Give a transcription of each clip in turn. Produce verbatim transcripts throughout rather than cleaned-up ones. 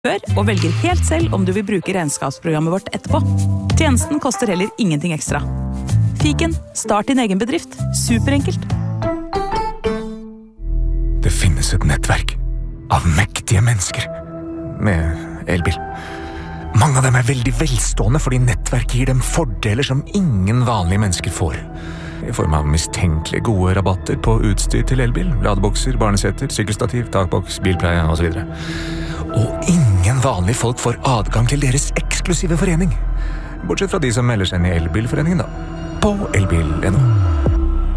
og velger helt selv om du vil bruke regnskapsprogrammet vårt etterpå. Tjenesten koster heller ingenting ekstra. Fiken, start din egen bedrift. Superenkelt. Det finnes et nettverk av mektige mennesker med elbil. Mange av dem er veldig velstående fordi nettverket gir dem fordeler som ingen vanlige mennesker får. I form av mistenkelig gode rabatter på utstyr til elbil, ladebokser, barnesetter, sykkelstativ, takboks, bilpleie og så videre. Og ingen vanlige folk får adgang til deres eksklusive forening. Bortsett fra de som melder seg inn i elbilforeningen da. På elbil punktum no.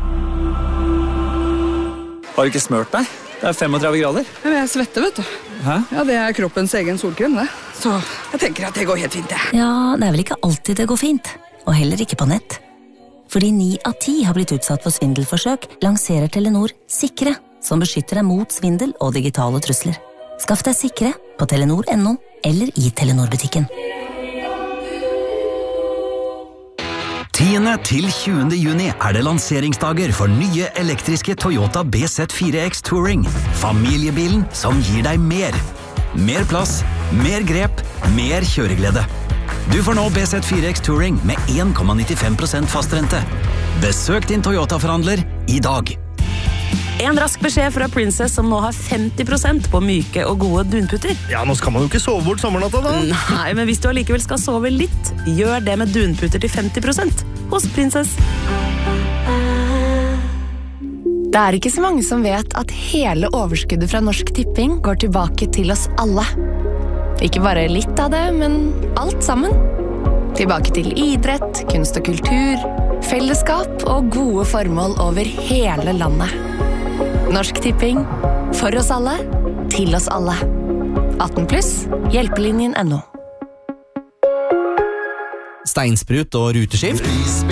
Har du ikke smørt deg? Det er femogtredve grader. Men jeg svetter, vet du. Hæ? Ja, det er kroppens egen solkrem, det. Så jeg tenker at det går helt fint, det. Ja, det er vel ikke alltid det går fint. Og heller ikke på nett. Fordi ni av ti har blitt utsatt for svindelforsøk, lanserer Telenor Sikre, som beskytter deg mot svindel og digitale trusler. Skaff deg Sikre på telenor punktum no eller i Telenor-butikken. tiende til tjuende juni er det lanseringsdager for nye elektriske Toyota B Z fire X Touring. Familiebilen som gir deg mer. Mer plass, mer grep, mer kjøreglede. Du får nå B Z fire X Touring med en komma nittifem prosent fastrente. Besøk din Toyota-forhandler i dag. En rask beskjed fra Princess som nå har femti prosent på myke og gode dunputter. Ja, nå skal man jo ikke sove bort sommernatta da. Nei, men hvis du allikevel skal sove litt, gjør det med dunputter til femti prosent hos Princess. Det er ikke så mange som vet at hele overskuddet fra Norsk Tipping går tilbake til oss alle. Ikke bare litt av det, men alt sammen. Tilbake til idrett, kunst og kultur, fellesskap og gode formål over hele landet. Norsk Tipping, for oss alle, til oss alle. atten pluss, hjelpelinjen punktum no. Steinsprut og ruteskift.